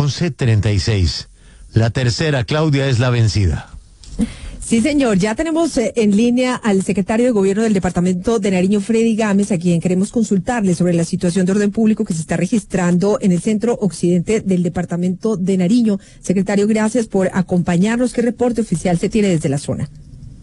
11:36. La tercera, Claudia, es la vencida. Sí, señor. Ya tenemos en línea al secretario de Gobierno del Departamento de Nariño, Freddy Gámez, a quien queremos consultarle sobre la situación de orden público que se está registrando en el centro occidente del Departamento de Nariño. Secretario, gracias por acompañarnos. ¿Qué reporte oficial se tiene desde la zona?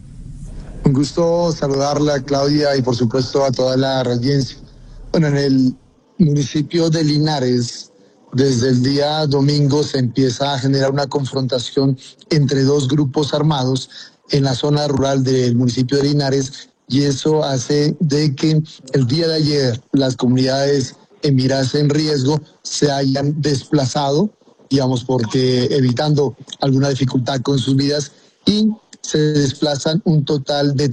Un gusto saludarla, Claudia, y por supuesto a toda la audiencia. Bueno, en el municipio de Linares, desde el día domingo se empieza a generar una confrontación entre dos grupos armados en la zona rural del municipio de Linares, y eso hace de que el día de ayer las comunidades en mirarse en riesgo se hayan desplazado, digamos, porque evitando alguna dificultad con sus vidas, y se desplazan un total de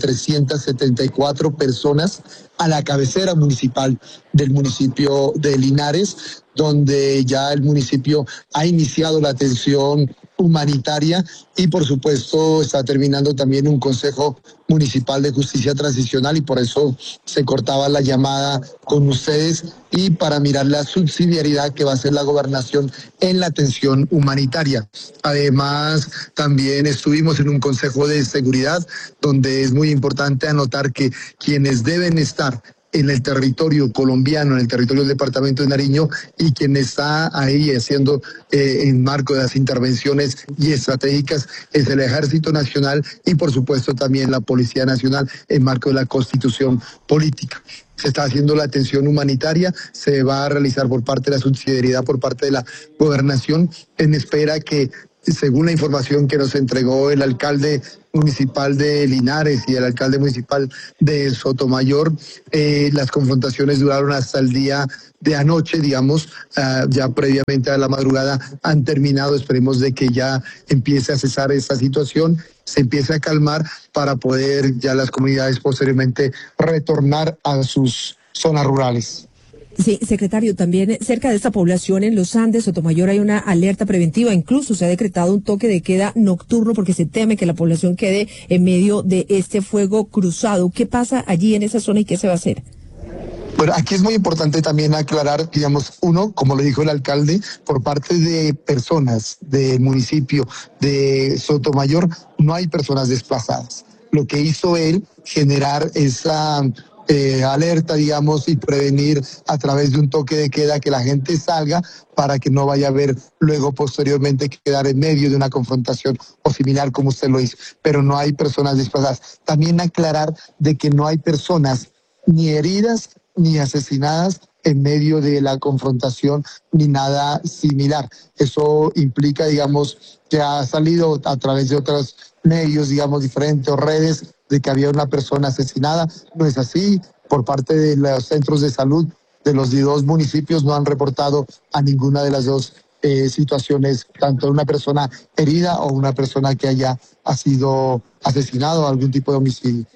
374 personas a la cabecera municipal del municipio de Linares, donde ya el municipio ha iniciado la atención humanitaria y por supuesto está terminando también un Consejo Municipal de Justicia Transicional, y por eso se cortaba la llamada con ustedes y para mirar la subsidiariedad que va a hacer la gobernación en la atención humanitaria. Además, también estuvimos en un Consejo de Seguridad donde es muy importante anotar que quienes deben estar en el territorio colombiano, en el territorio del departamento de Nariño, y quien está ahí haciendo en marco de las intervenciones y estratégicas es el Ejército Nacional y por supuesto también la Policía Nacional en marco de la Constitución Política. Se está haciendo la atención humanitaria, se va a realizar por parte de la subsidiariedad, por parte de la gobernación, en espera que, según la información que nos entregó el alcalde municipal de Linares y el alcalde municipal de Sotomayor, las confrontaciones duraron hasta el día de anoche, digamos, ya previamente a la madrugada han terminado. Esperemos de que ya empiece a cesar esta situación, se empiece a calmar para poder ya las comunidades posteriormente retornar a sus zonas rurales. Sí, secretario, también cerca de esta población en los Andes, Sotomayor, hay una alerta preventiva. Incluso se ha decretado un toque de queda nocturno porque se teme que la población quede en medio de este fuego cruzado. ¿Qué pasa allí en esa zona y qué se va a hacer? Bueno, aquí es muy importante también aclarar, digamos, uno, como le dijo el alcalde, por parte de personas del municipio de Sotomayor, no hay personas desplazadas. Lo que hizo él, generar esa alerta, digamos, y prevenir a través de un toque de queda que la gente salga para que no vaya a haber luego posteriormente quedar en medio de una confrontación o similar como usted lo hizo, pero no hay personas desplazadas. También aclarar de que no hay personas ni heridas ni asesinadas en medio de la confrontación ni nada similar. Eso implica, digamos, que ha salido a través de otros medios, digamos, diferentes o redes, de que había una persona asesinada. No es así. Por parte de los centros de salud de los dos municipios no han reportado a ninguna de las dos situaciones, tanto una persona herida o una persona que haya sido asesinado o algún tipo de homicidio.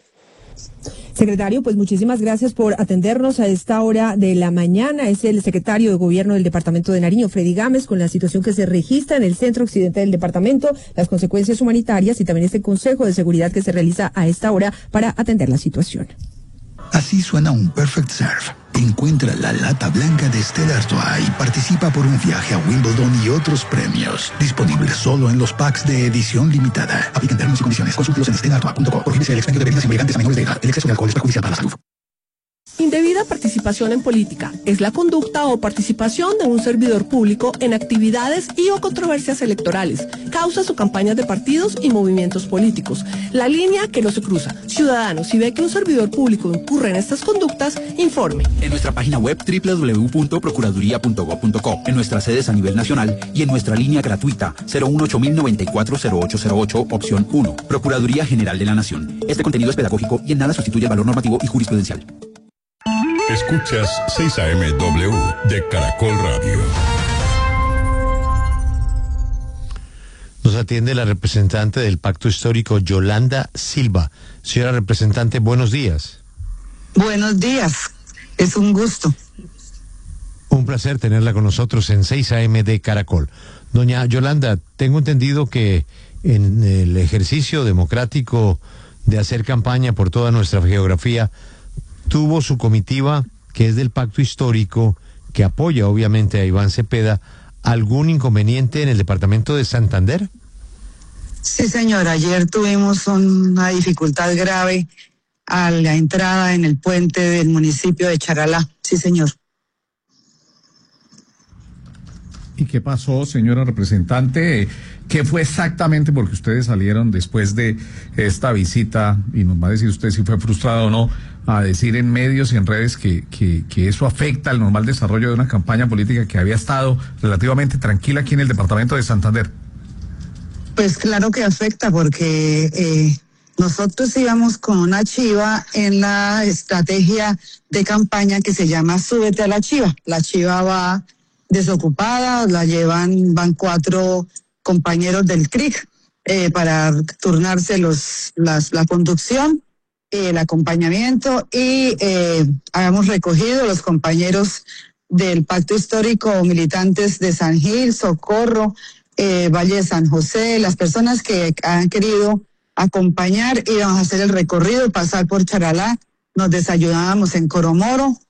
Secretario, pues muchísimas gracias por atendernos a esta hora de la mañana. Es el secretario de Gobierno del Departamento de Nariño, Freddy Gámez, con la situación que se registra en el centro occidente del departamento, las consecuencias humanitarias y también este consejo de seguridad que se realiza a esta hora para atender la situación. Así suena un Perfect Serve. Encuentra la lata blanca de Stella Artois y participa por un viaje a Wimbledon y otros premios. Disponible solo en los packs de edición limitada. Aplican términos y condiciones. Consúltelos en stellartois.com. Prohíbese el expendio de bebidas embriagantes a menores de edad. El exceso de alcohol es perjudicial para la salud. Indebida participación en política es la conducta o participación de un servidor público en actividades y o controversias electorales, causas o campañas de partidos y movimientos políticos. La línea que no se cruza. Ciudadanos, si ve que un servidor público incurre en estas conductas, informe. En nuestra página web www.procuraduría.gov.co, en nuestras sedes a nivel nacional y en nuestra línea gratuita 018-094-0808, opción 1. Procuraduría General de la Nación. Este contenido es pedagógico y en nada sustituye el valor normativo y jurisprudencial. Escuchas 6 AM-W de Caracol Radio. Nos atiende la representante del Pacto Histórico, Yolanda Silva. Señora representante, buenos días. Buenos días, es un gusto. Un placer tenerla con nosotros en 6 AM de Caracol. Doña Yolanda, tengo entendido que en el ejercicio democrático de hacer campaña por toda nuestra geografía, tuvo su comitiva, que es del Pacto Histórico, que apoya obviamente a Iván Cepeda, algún inconveniente en el departamento de Santander? Sí, señor, ayer tuvimos una dificultad grave a la entrada en el puente del municipio de Charalá. Sí, señor. ¿Y qué pasó, señora representante? ¿Qué fue exactamente? Porque ustedes salieron después de esta visita, y nos va a decir usted si fue frustrado o no, a decir en medios y en redes que eso afecta al normal desarrollo de una campaña política que había estado relativamente tranquila aquí en el departamento de Santander. Pues claro que afecta, porque nosotros íbamos con una chiva en la estrategia de campaña que se llama Súbete a la Chiva. La chiva va desocupada, van 4 compañeros del CRIC para turnarse la conducción, el acompañamiento, y habíamos recogido los compañeros del Pacto Histórico, militantes de San Gil, Socorro, Valle de San José, las personas que han querido acompañar. Íbamos a hacer el recorrido, pasar por Charalá, nos desayunábamos en Coromoro,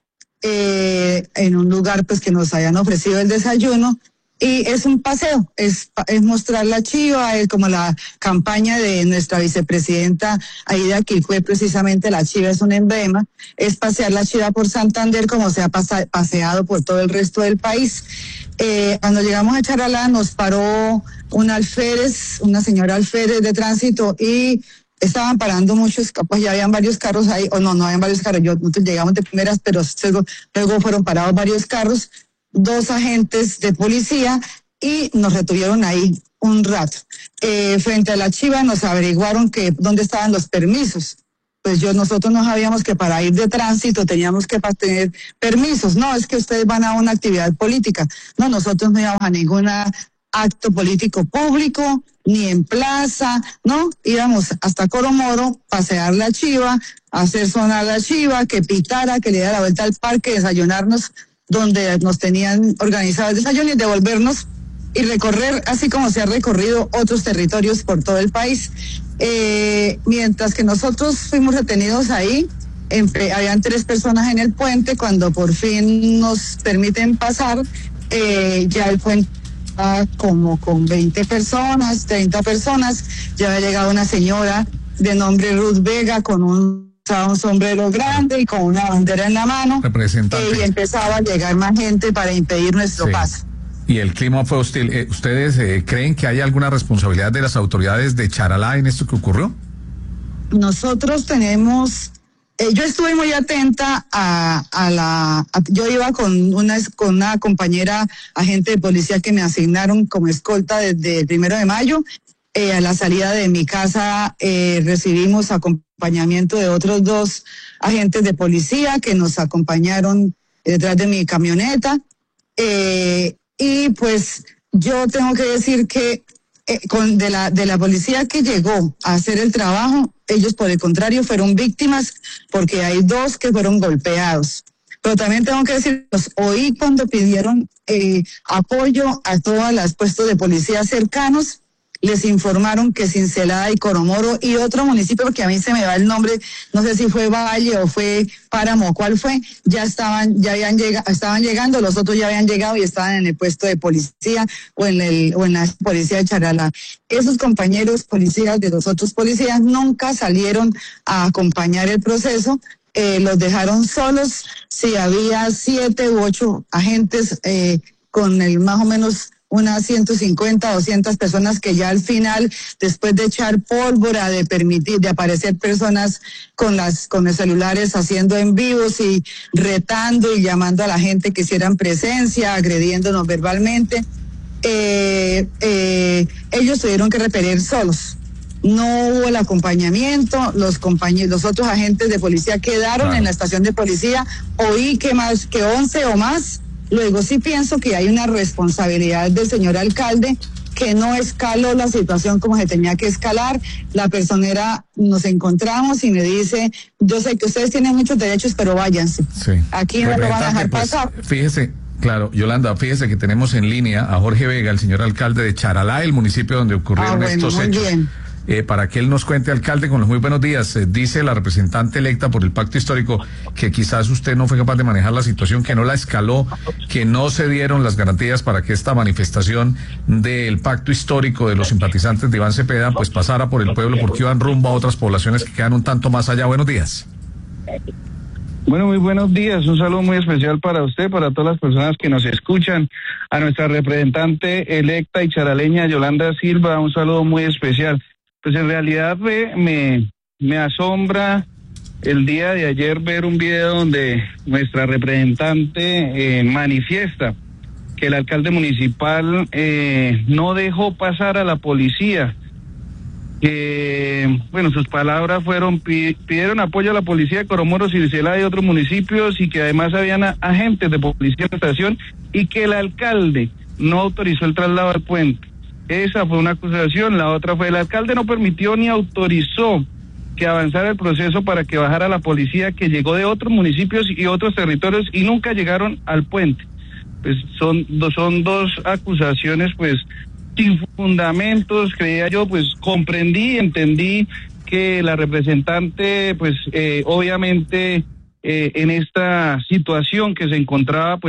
en un lugar pues que nos hayan ofrecido el desayuno, y es un paseo, es mostrar la chiva, es como la campaña de nuestra vicepresidenta Aida Quilpué, precisamente la chiva es un emblema, es pasear la chiva por Santander como se ha paseado por todo el resto del país. Cuando llegamos a Charalá nos paró una señora alférez de tránsito, y estaban parando muchos, pues ya habían varios carros ahí, o no habían varios carros, nosotros llegamos de primeras, pero luego fueron parados varios carros, 2 agentes de policía, y nos retuvieron ahí un rato. Frente a la chiva nos averiguaron dónde estaban los permisos. Pues nosotros no sabíamos que para ir de tránsito teníamos que tener permisos. No, es que ustedes van a una actividad política. No, nosotros no íbamos a ningún acto político público, ni en plaza, no, íbamos hasta Coromoro, pasear la chiva, hacer sonar la chiva, que pitara, que le diera la vuelta al parque, desayunarnos donde nos tenían organizado el desayuno y devolvernos y recorrer, así como se ha recorrido otros territorios por todo el país. Mientras que nosotros fuimos retenidos ahí, habían 3 personas en el puente. Cuando por fin nos permiten pasar, ya el puente como con 20 personas, 30 personas, ya había llegado una señora de nombre Ruth Vega con un sombrero grande y con una bandera en la mano, y empezaba a llegar más gente para impedir nuestro paso. Y el clima fue hostil. ¿Ustedes creen que hay alguna responsabilidad de las autoridades de Charalá en esto que ocurrió? Nosotros tenemos... yo estuve muy atenta yo iba con una compañera agente de policía que me asignaron como escolta desde el 1 de mayo. A la salida de mi casa recibimos acompañamiento de otros 2 agentes de policía que nos acompañaron detrás de mi camioneta. Y pues yo tengo que decir que de la policía que llegó a hacer el trabajo, ellos por el contrario fueron víctimas, porque hay 2 que fueron golpeados. Pero también tengo que decir, los oí cuando pidieron apoyo a todos los puestos de policía cercanos. Les informaron que Cincelada y Coromoro y otro municipio, porque a mí se me va el nombre, no sé si fue Valle o fue Páramo, ¿cuál fue? Estaban llegando, los otros ya habían llegado y estaban en el puesto de policía o en la policía de Charalá. Esos compañeros policías de los otros policías nunca salieron a acompañar el proceso, los dejaron solos. Si había 7 u 8 agentes con más o menos unas 150, 200 personas que ya al final, después de echar pólvora, de aparecer personas con los celulares haciendo en vivos y retando y llamando a la gente que hicieran presencia, agrediéndonos verbalmente, ellos tuvieron que repeler solos. No hubo el acompañamiento, los otros agentes de policía quedaron en la estación de policía. Oí que más que 11 o más. Luego sí pienso que hay una responsabilidad del señor alcalde, que no escaló la situación como se tenía que escalar. La personera, nos encontramos y me dice, yo sé que ustedes tienen muchos derechos, pero váyanse. Sí. Aquí no lo van a dejar pasar. Fíjese, claro, Yolanda, fíjese que tenemos en línea a Jorge Vega, el señor alcalde de Charalá, el municipio donde ocurrieron estos hechos. Bien. para que él nos cuente. Alcalde, con los muy buenos días. Dice la representante electa por el pacto histórico que quizás usted no fue capaz de manejar la situación, que no la escaló, que no se dieron las garantías para que esta manifestación del pacto histórico de los simpatizantes de Iván Cepeda pues pasara por el pueblo, porque iban rumbo a otras poblaciones que quedan un tanto más allá. Buenos días. Bueno, muy buenos días. Un saludo muy especial para usted, para todas las personas que nos escuchan. A nuestra representante electa y charaleña, Yolanda Silva, un saludo muy especial. Pues en realidad me asombra el día de ayer ver un video donde nuestra representante manifiesta que el alcalde municipal no dejó pasar a la policía. Bueno, sus palabras fueron: pidieron apoyo a la policía de Coromoros y Celada y otros municipios, y que además habían agentes de policía en la estación, y que el alcalde no autorizó el traslado al puente. Esa fue una acusación. La otra fue: el alcalde no permitió ni autorizó que avanzara el proceso para que bajara la policía, que llegó de otros municipios y otros territorios y nunca llegaron al puente. Pues son dos acusaciones pues sin fundamentos, creía yo. Pues entendí que la representante pues obviamente en esta situación que se encontraba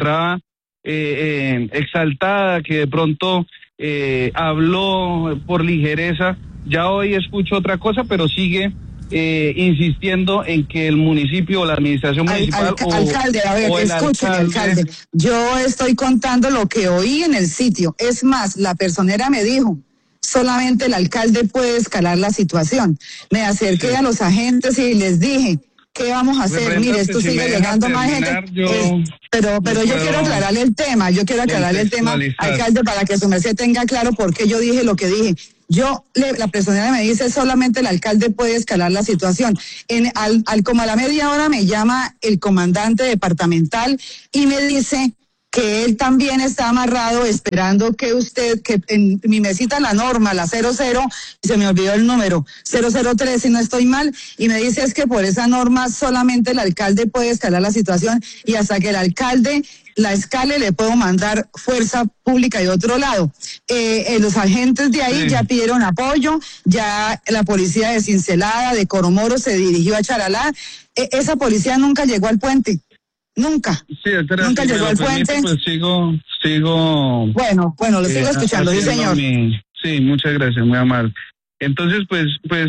exaltada, que de pronto habló por ligereza. Ya hoy escucho otra cosa, pero sigue insistiendo en que el municipio o la administración municipal alcalde, a ver, escúcheme, alcalde. Yo estoy contando lo que oí en el sitio. Es más, la personera me dijo: solamente el alcalde puede escalar la situación. Me acerqué a los agentes y les dije: ¿qué vamos a hacer? Mire, esto sigue llegando más gente. Pero yo quiero aclararle el tema, alcalde, para que su merced tenga claro por qué yo dije lo que dije. La personera me dice: solamente el alcalde puede escalar la situación. Como a la media hora me llama el comandante departamental y me dice que él también está amarrado esperando que en mi mesita la norma, la 00, y se me olvidó el número, 003 si no estoy mal, y me dice es que por esa norma solamente el alcalde puede escalar la situación, y hasta que el alcalde la escale le puedo mandar fuerza pública de otro lado. Los agentes de ahí ya pidieron apoyo, ya la policía de Cincelada, de Coromoros, se dirigió a Charalá. Esa policía nunca llegó al puente. Nunca. Sí, nunca llegó al puente. Pues sigo. Bueno, lo sigo escuchando, sí, señor. Sí, muchas gracias, muy amable. Entonces, pues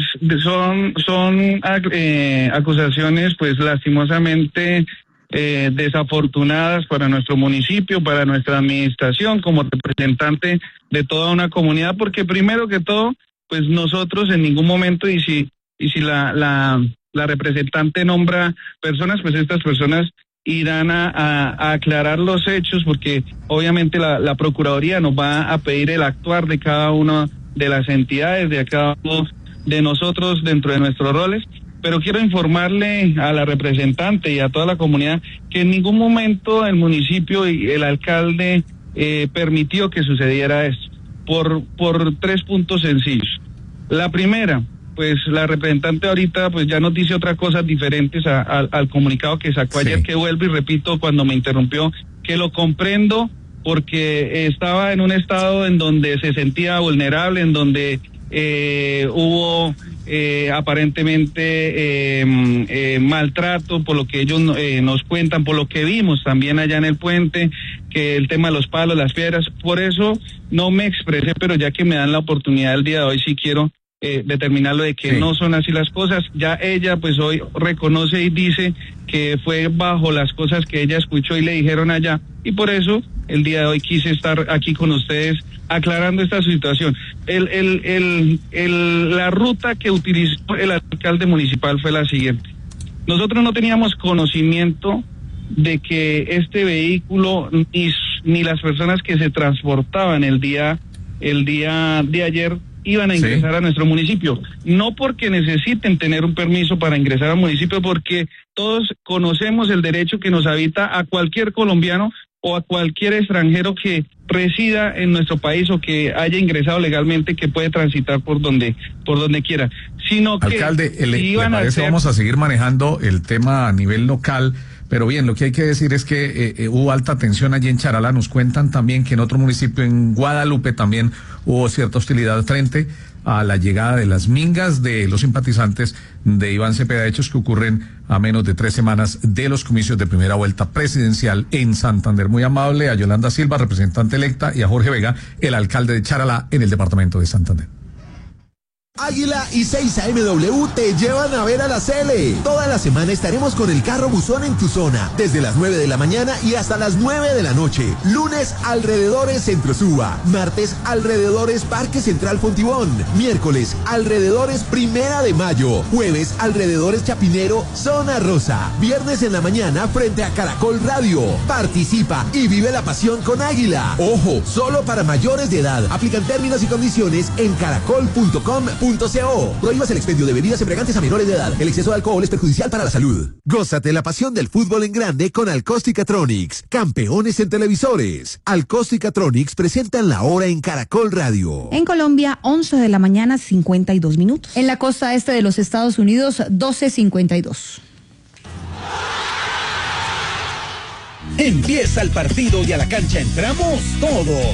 son acusaciones, pues lastimosamente desafortunadas para nuestro municipio, para nuestra administración, como representante de toda una comunidad, porque primero que todo, pues nosotros en ningún momento, y si la representante nombra personas, pues estas personas irán a aclarar los hechos, porque obviamente la Procuraduría nos va a pedir el actuar de cada una de las entidades, de cada uno de nosotros dentro de nuestros roles. Pero quiero informarle a la representante y a toda la comunidad que en ningún momento el municipio y el alcalde permitió que sucediera esto, por 3 puntos sencillos. La primera: pues la representante ahorita pues ya nos dice otras cosas diferentes al comunicado que sacó ayer, que vuelvo y repito cuando me interrumpió, que lo comprendo porque estaba en un estado en donde se sentía vulnerable, en donde hubo aparentemente maltrato, por lo que ellos nos cuentan, por lo que vimos también allá en el puente, que el tema de los palos, las piedras. Por eso no me expresé, pero ya que me dan la oportunidad el día de hoy, sí quiero determinarlo de que no son así las cosas. Ya ella pues hoy reconoce y dice que fue bajo las cosas que ella escuchó y le dijeron allá, y por eso el día de hoy quise estar aquí con ustedes aclarando esta situación. La ruta que utilizó el alcalde municipal fue la siguiente: nosotros no teníamos conocimiento de que este vehículo ni las personas que se transportaban el día de ayer iban a ingresar a nuestro municipio, no porque necesiten tener un permiso para ingresar al municipio, porque todos conocemos el derecho que nos habita a cualquier colombiano o a cualquier extranjero que resida en nuestro país o que haya ingresado legalmente, que puede transitar por donde quiera. Sino que alcalde, ¿le parece? Vamos a seguir manejando el tema a nivel local. Pero bien, lo que hay que decir es que hubo alta tensión allí en Charalá. Nos cuentan también que en otro municipio, en Guadalupe, también hubo cierta hostilidad frente a la llegada de las mingas de los simpatizantes de Iván Cepeda, hechos que ocurren a menos de 3 semanas de los comicios de primera vuelta presidencial en Santander. Muy amable a Yolanda Silva, representante electa, y a Jorge Vega, el alcalde de Charalá en el departamento de Santander. Águila y 6AMW te llevan a ver a la Cele. Toda la semana estaremos con el carro buzón en tu zona, desde las 9 de la mañana y hasta las 9 de la noche. Lunes, alrededores Centro Suba. Martes, alrededores Parque Central Fontibón. Miércoles, alrededores Primera de Mayo. Jueves, alrededores Chapinero, Zona Rosa. Viernes en la mañana, frente a Caracol Radio. Participa y vive la pasión con Águila. Ojo, solo para mayores de edad. Aplican términos y condiciones en caracol.com.co. Prohíbas el expendio de bebidas embriagantes a menores de edad. El exceso de alcohol es perjudicial para la salud. Gózate la pasión del fútbol en grande con Alcosticatronics, campeones en televisores. Alcosticatronics presentan la hora en Caracol Radio. En Colombia, 11 de la mañana, 52 minutos. En la costa este de los Estados Unidos, 12:52. Empieza el partido y a la cancha entramos todos.